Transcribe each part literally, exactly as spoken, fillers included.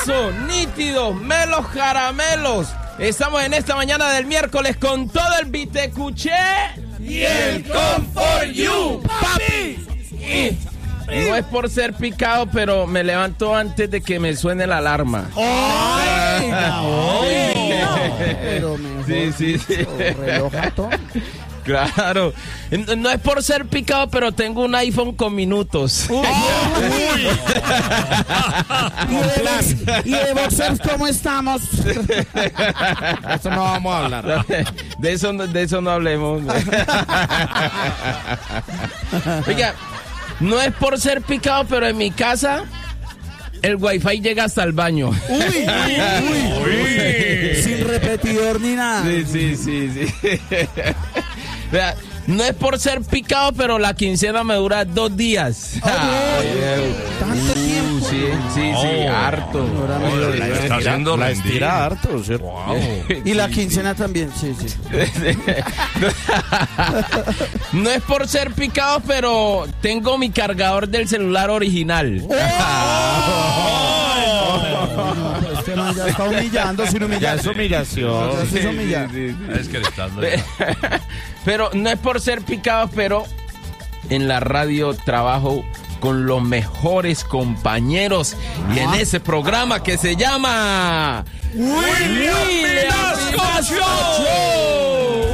Eso, nítidos, melos caramelos. Estamos en esta mañana del miércoles con todo el Vitecuché y el Comfort You, papi. Y no es por ser picado, pero me levanto antes de que me suene la alarma. ¡Ay! ¡Ay! Pero mejor sí, sí, sí. Reloj atón. Claro. No es por ser picado, pero tengo un iPhone con minutos. Uy. Uy. ¿Y, de, ¿Y de boxers cómo estamos? Eso no vamos a hablar. De eso, de eso no hablemos. Oiga, no es por ser picado, pero en mi casa el wifi llega hasta el baño. Uy, uy, uy, uy. Sin repetidor ni nada. Sí, sí, sí, sí. Vea, no es por ser picado, pero la quincena me dura dos días. Ay, ¿tanto tiempo? Sí, sí, sí, Oh. harto. Oh, la está haciendo la rendir. estira harto, ¿cierto? Wow. Y la quincena también, sí, sí. No es por ser picado, pero tengo mi cargador del celular original. Este man ya está humillando sin humillar. Ya es humillación. Eso es humillar. Sí, sí, sí. Es que le estás dando. Pero no es por ser picado, pero en la radio trabajo con los mejores compañeros y en ese programa que se llama William Vinasco Show.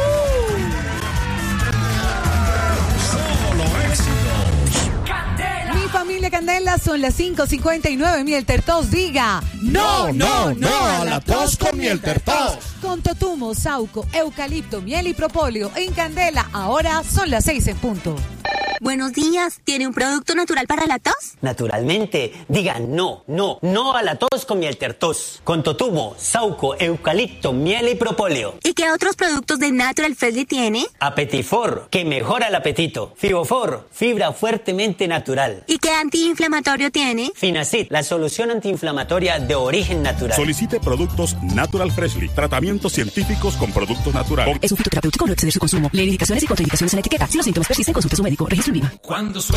Mi familia Candela, son las cinco cincuenta y nueve. Miel Tertos diga no, no, no a la tos con Miel Tertos. Con totumo, sauco, eucalipto, miel y propóleo en Candela. Ahora son las seis en punto. Buenos días, ¿tiene un producto natural para la tos? Naturalmente, diga no, no, no a la tos con Miel Tertos. Con totumo, sauco, eucalipto, miel y propóleo. ¿Y qué otros productos de Natural Freshly tiene? Apetifor, que mejora el apetito. Fibofor, fibra fuertemente natural. ¿Y qué antiinflamatorio tiene? Finacid, la solución antiinflamatoria de origen natural. Solicite productos Natural Freshly. Tratamientos científicos con productos naturales. Es un fitoterapéutico, no exceder su consumo. Lee indicaciones y contraindicaciones en la etiqueta. Si los síntomas persisten, consulte a su médico. Registro en Viva. Cuando